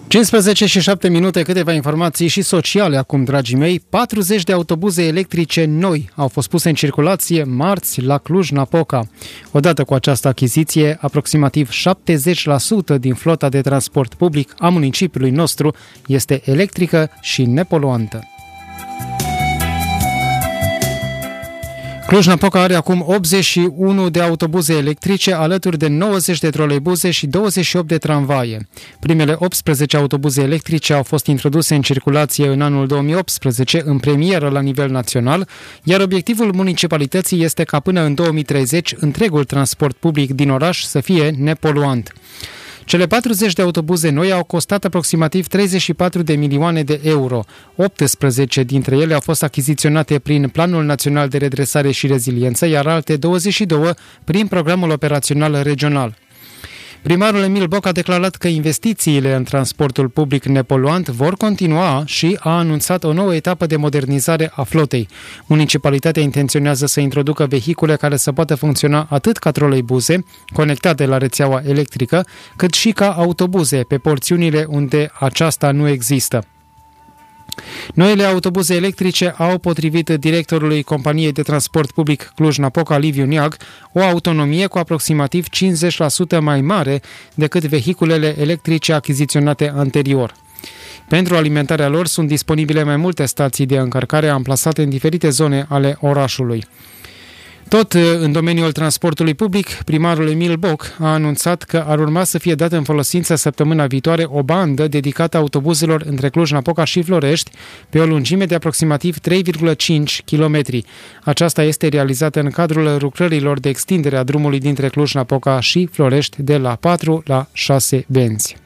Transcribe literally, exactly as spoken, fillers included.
cincisprezece și șapte minute, câteva informații și sociale acum, dragii mei. patruzeci de autobuze electrice noi au fost puse în circulație marți la Cluj-Napoca. Odată cu această achiziție, aproximativ șaptezeci la sută din flota de transport public a municipiului nostru este electrică și nepoluantă. Cluj-Napoca are acum optzeci și unu de autobuze electrice, alături de nouăzeci de troleibuze și douăzeci și opt de tramvaie. Primele optsprezece autobuze electrice au fost introduse în circulație în anul două mii optsprezece, în premieră la nivel național, iar obiectivul municipalității este ca până în două mii treizeci întregul transport public din oraș să fie nepoluant. Cele patruzeci de autobuze noi au costat aproximativ treizeci și patru de milioane de euro. optsprezece dintre ele au fost achiziționate prin Planul Național de Redresare și Reziliență, iar alte douăzeci și două prin Programul Operațional Regional. Primarul Emil Boc a declarat că investițiile în transportul public nepoluant vor continua și a anunțat o nouă etapă de modernizare a flotei. Municipalitatea intenționează să introducă vehicule care să poată funcționa atât ca troleibuze, conectate la rețeaua electrică, cât și ca autobuze, pe porțiunile unde aceasta nu există. Noile autobuze electrice au, potrivit directorului companiei de transport public Cluj-Napoca, Liviu Neag, o autonomie cu aproximativ cincizeci la sută mai mare decât vehiculele electrice achiziționate anterior. Pentru alimentarea lor sunt disponibile mai multe stații de încărcare amplasate în diferite zone ale orașului. Tot în domeniul transportului public, primarul Emil Boc a anunțat că ar urma să fie dată în folosință săptămâna viitoare o bandă dedicată autobuzelor între Cluj-Napoca și Florești, pe o lungime de aproximativ trei virgulă cinci kilometri. Aceasta este realizată în cadrul lucrărilor de extindere a drumului dintre Cluj-Napoca și Florești de la patru la șase benzi.